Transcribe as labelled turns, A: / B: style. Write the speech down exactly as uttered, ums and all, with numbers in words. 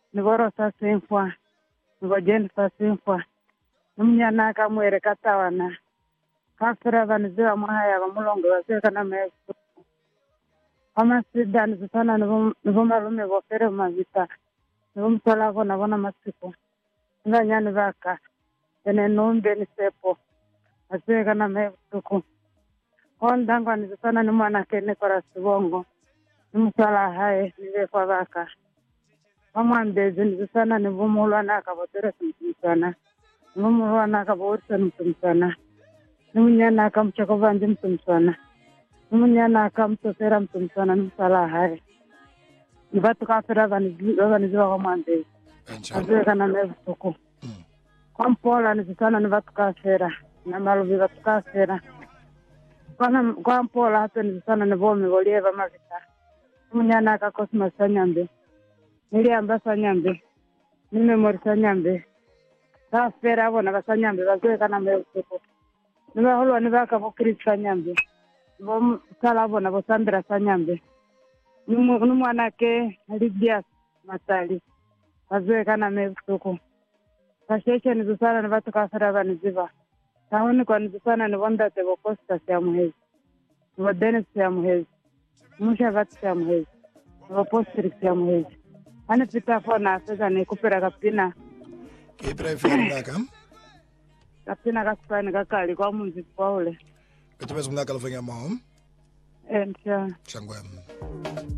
A: ni voro sa simfwa ni vojen sa simfwa mnyana ka mwere katawana ka fera van zira mahaya ba mulongo waseka na me ama sidan zitana ni voma lume vo fere mavita ni vomtola vona vona masiko nganyani vaka ene nombe ni sepo waseka na me tuku on dangwa ni zitana ni mwana kene kora sibongo ni mtola hae ni vefa vaka amandezi ni zitana ni vomulwa naka votere kumsana ni vomulwa naka votere kumsana ni mnyana akamchako vanje mtumsana ni mnyana akamtosera mtumsana ni msala hae ni vatu kafira vaniziwa kwa mandezi azweka na mevu tuku kwa mpola ni zitana ni vatu kafira na maluvi vatu kafira kwa mpola hata ni zitana ni vomi volieva mavita ni mnyana akakosima sanyambe nili amba sanyambe ni memori sanyambe kafira avona vasanyambe vazweka na mevu tuku ni vahulwa ni vaka vokirisi sanyambe vo sala vona vosambira sanyambe ni mwanake Lidias Matali azweka na mevutuku kasheshe ni zusana ni vatu kafira vaniziva tahuni kwa ni zusana ni vondate vo Costa ya muhezi vo Dennis ya muhezi musha vatu ya muhezi vo Postrix ya muhezi ani pita fona aseza ni kupira kapina
B: kipira ifira ndaka
A: kapina kasipani kakali kwa munzi kwa ule
B: Betu mnaka lofenga mom
A: and uh,
B: changwem